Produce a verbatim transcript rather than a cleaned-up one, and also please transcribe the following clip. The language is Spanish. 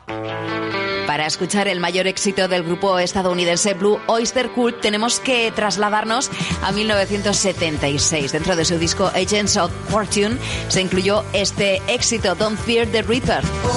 Para escuchar el mayor éxito del grupo estadounidense Blue Oyster Cult tenemos que trasladarnos a mil novecientos setenta y seis. Dentro de su disco Agents of Fortune se incluyó este éxito, Don't Fear the Reaper.